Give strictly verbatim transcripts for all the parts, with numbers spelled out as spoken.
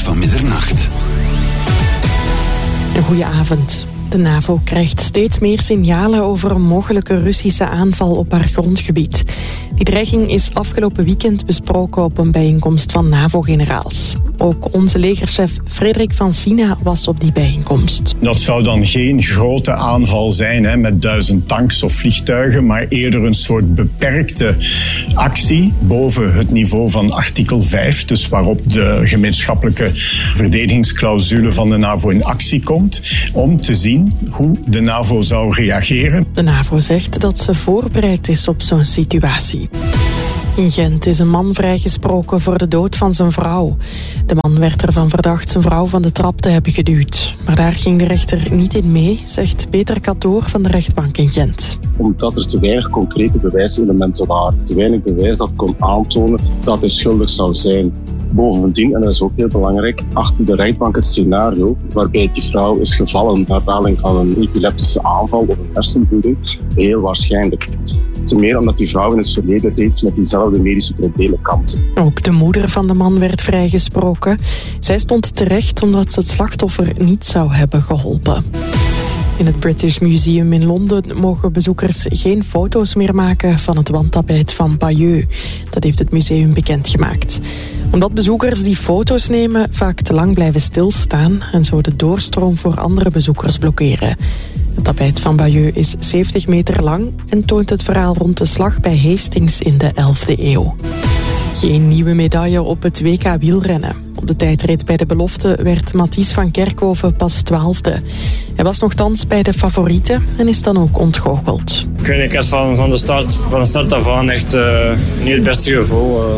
van middernacht. Een goede avond. De NAVO krijgt steeds meer signalen over een mogelijke Russische aanval op haar grondgebied. Die dreiging is afgelopen weekend besproken op een bijeenkomst van NAVO-generaals. Ook onze legerchef Frederik van Sina was op die bijeenkomst. Dat zou dan geen grote aanval zijn hè, met duizend tanks of vliegtuigen, maar eerder een soort beperkte actie boven het niveau van artikel vijf, dus waarop de gemeenschappelijke verdedigingsclausule van de NAVO in actie komt, om te zien hoe de NAVO zou reageren. De NAVO zegt dat ze voorbereid is op zo'n situatie. In Gent is een man vrijgesproken voor de dood van zijn vrouw. De man werd ervan verdacht zijn vrouw van de trap te hebben geduwd. Maar daar ging de rechter niet in mee, zegt Peter Catoor van de rechtbank in Gent. Omdat er te weinig concrete bewijselementen waren. Te weinig bewijs dat kon aantonen dat hij schuldig zou zijn. Bovendien, en dat is ook heel belangrijk, achter de rechtbank het scenario waarbij die vrouw is gevallen naar aanleiding van een epileptische aanval of een hersenbloeding heel waarschijnlijk. Ten meer omdat die vrouw in het verleden reeds met diezelfde medische problemen kampte. Ook de moeder van de man werd vrijgesproken. Zij stond terecht omdat ze het slachtoffer niet zou hebben geholpen. In het British Museum in Londen mogen bezoekers geen foto's meer maken van het wandtapijt van Bayeux. Dat heeft het museum bekendgemaakt. Omdat bezoekers die foto's nemen vaak te lang blijven stilstaan en zo de doorstroom voor andere bezoekers blokkeren. Het tapijt van Bayeux is zeventig meter lang en toont het verhaal rond de slag bij Hastings in de elfde eeuw. Geen nieuwe medaille op het W K wielrennen. Op de tijdrit bij de belofte werd Matthies van Kerkhoven pas twaalfde. Hij was nogthans bij de favorieten en is dan ook ontgoocheld. Ik weet niet, ik had van, van, de start, van de start af aan echt uh, niet het beste gevoel. Uh,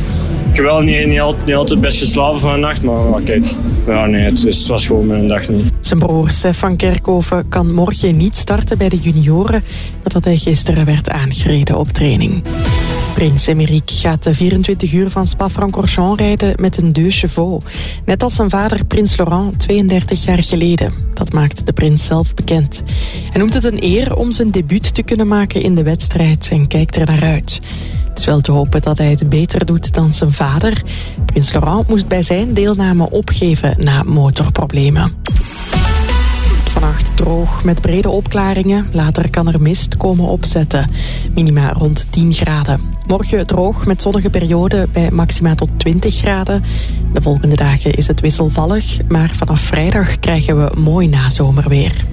ik heb wel niet, niet, altijd, niet altijd het best geslapen van de nacht, maar, maar kijk, ja, nee, het, het was gewoon mijn dag niet. Zijn broer Sef van Kerkhoven kan morgen niet starten bij de junioren, nadat hij gisteren werd aangereden op training. Prins Emerick gaat de vierentwintig uur van Spa-Francorchamps rijden met een deux chevaux. Net als zijn vader Prins Laurent tweeëndertig jaar geleden. Dat maakt de prins zelf bekend. Hij noemt het een eer om zijn debuut te kunnen maken in de wedstrijd en kijkt er naar uit. Het is wel te hopen dat hij het beter doet dan zijn vader. Prins Laurent moest bij zijn deelname opgeven na motorproblemen. Vannacht droog met brede opklaringen. Later kan er mist komen opzetten. Minima rond tien graden. Morgen droog met zonnige perioden bij maxima tot twintig graden. De volgende dagen is het wisselvallig. Maar vanaf vrijdag krijgen we mooi nazomerweer.